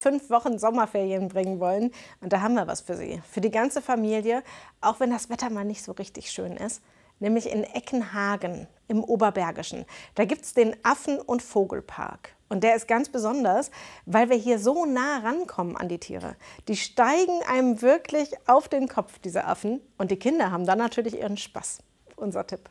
5 Wochen Sommerferien bringen wollen. Und da haben wir was für Sie. Für die ganze Familie, auch wenn das Wetter mal nicht so richtig schön ist. Nämlich in Eckenhagen im Oberbergischen. Da gibt es den Affen- und Vogelpark. Und der ist ganz besonders, weil wir hier so nah rankommen an die Tiere. Die steigen einem wirklich auf den Kopf, diese Affen. Und die Kinder haben dann natürlich ihren Spaß. Unser Tipp.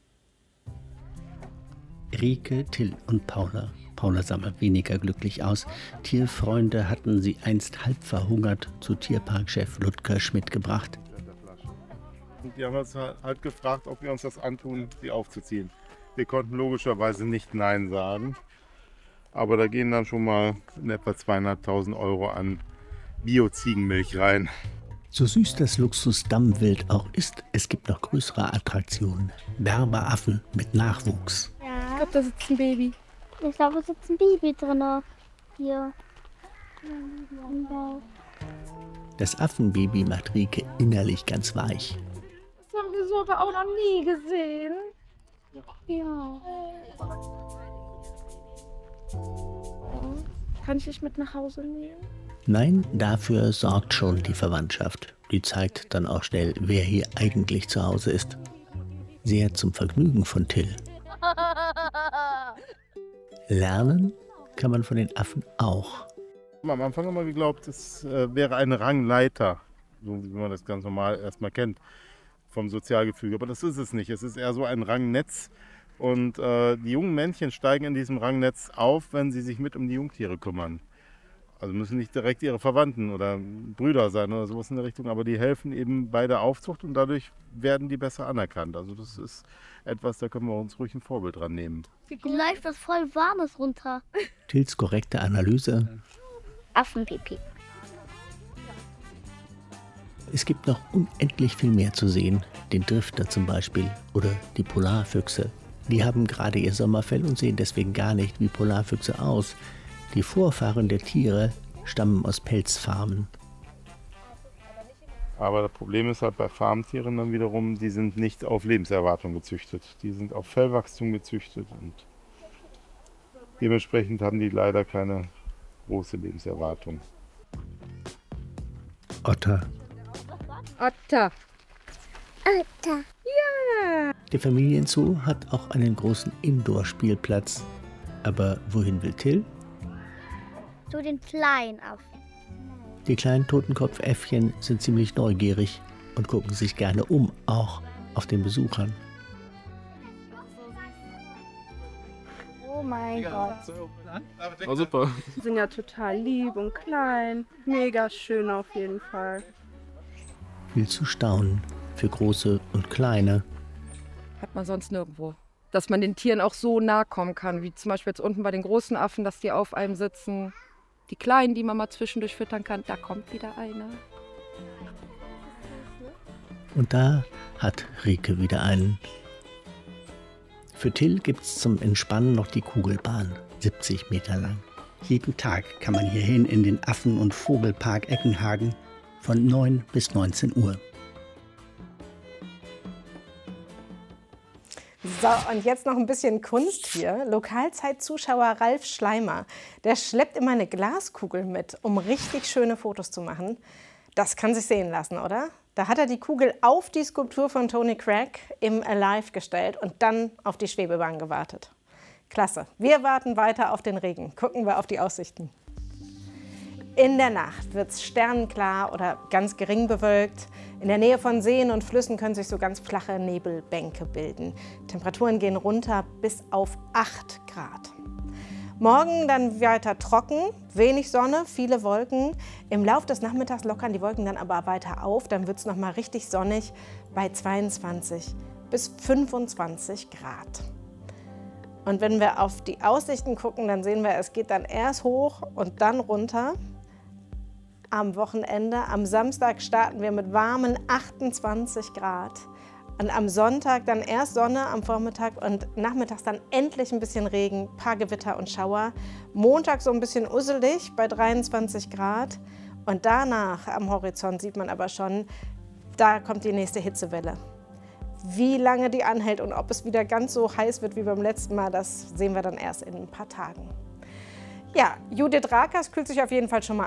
Rike, Till und Paula. Paula sah mal weniger glücklich aus. Tierfreunde hatten sie einst halb verhungert zu Tierparkchef Ludger Schmidt gebracht. Und die haben uns halt gefragt, ob wir uns das antun, sie aufzuziehen. Wir konnten logischerweise nicht Nein sagen. Aber da gehen dann schon mal in etwa 200.000 € an Bio-Ziegenmilch rein. So süß das Luxus-Dammwild auch ist, es gibt noch größere Attraktionen. Berberaffen mit Nachwuchs. Ja. Ich glaube, da sitzt ein Baby. Ich glaube, da sitzt ein Baby drin. Hier. Das Affenbaby macht Rike innerlich ganz weich. Das haben wir so aber auch noch nie gesehen. Ja. Kann ich dich mit nach Hause nehmen? Nein, dafür sorgt schon die Verwandtschaft. Die zeigt dann auch schnell, wer hier eigentlich zu Hause ist. Sehr zum Vergnügen von Till. Lernen kann man von den Affen auch. Am Anfang haben wir geglaubt, es wäre eine Rangleiter, so wie man das ganz normal erstmal kennt vom Sozialgefüge. Aber das ist es nicht. Es ist eher so ein Rangnetz. Und die jungen Männchen steigen in diesem Rangnetz auf, wenn sie sich mit um die Jungtiere kümmern. Also müssen nicht direkt ihre Verwandten oder Brüder sein oder sowas in der Richtung, aber die helfen eben bei der Aufzucht und dadurch werden die besser anerkannt. Also das ist etwas, da können wir uns ruhig ein Vorbild dran nehmen. Hier läuft was voll Warmes runter. Tills korrekte Analyse. Affenpipi. Es gibt noch unendlich viel mehr zu sehen. Den Drifter zum Beispiel oder die Polarfüchse. Die haben gerade ihr Sommerfell und sehen deswegen gar nicht wie Polarfüchse aus. Die Vorfahren der Tiere stammen aus Pelzfarmen. Aber das Problem ist halt bei Farmtieren dann wiederum, die sind nicht auf Lebenserwartung gezüchtet. Die sind auf Fellwachstum gezüchtet und dementsprechend haben die leider keine große Lebenserwartung. Otter. Otter. Alter. Ja. Der Familienzoo hat auch einen großen Indoor-Spielplatz. Aber wohin will Till? Zu den kleinen Affen. Die kleinen Totenkopfäffchen sind ziemlich neugierig und gucken sich gerne um, auch auf den Besuchern. Oh mein Gott. Oh, super. Die sind ja total lieb und klein. Mega schön auf jeden Fall. Viel zu staunen für Große und Kleine. Hat man sonst nirgendwo. Dass man den Tieren auch so nahe kommen kann, wie zum Beispiel jetzt unten bei den großen Affen, dass die auf einem sitzen. Die Kleinen, die man mal zwischendurch füttern kann, da kommt wieder einer. Und da hat Rike wieder einen. Für Till gibt's zum Entspannen noch die Kugelbahn, 70 Meter lang. Jeden Tag kann man hierhin in den Affen- und Vogelpark Eckenhagen von 9 bis 19 Uhr. So, und jetzt noch ein bisschen Kunst hier. Lokalzeitzuschauer Ralf Schleimer, der schleppt immer eine Glaskugel mit, um richtig schöne Fotos zu machen. Das kann sich sehen lassen, oder? Da hat er die Kugel auf die Skulptur von Tony Craig im Alive gestellt und dann auf die Schwebebahn gewartet. Klasse. Wir warten weiter auf den Regen. Gucken wir auf die Aussichten. In der Nacht wird es sternenklar oder ganz gering bewölkt. In der Nähe von Seen und Flüssen können sich so ganz flache Nebelbänke bilden. Temperaturen gehen runter bis auf 8 Grad. Morgen dann weiter trocken, wenig Sonne, viele Wolken. Im Lauf des Nachmittags lockern die Wolken dann aber weiter auf. Dann wird es noch mal richtig sonnig bei 22 bis 25 Grad. Und wenn wir auf die Aussichten gucken, dann sehen wir, es geht dann erst hoch und dann runter. Am Wochenende, am Samstag starten wir mit warmen 28 Grad. Und am Sonntag dann erst Sonne am Vormittag und nachmittags dann endlich ein bisschen Regen, paar Gewitter und Schauer. Montag so ein bisschen usselig bei 23 Grad. Und danach am Horizont sieht man aber schon, da kommt die nächste Hitzewelle. Wie lange die anhält und ob es wieder ganz so heiß wird wie beim letzten Mal, das sehen wir dann erst in ein paar Tagen. Ja, Judith Rakers kühlt sich auf jeden Fall schon mal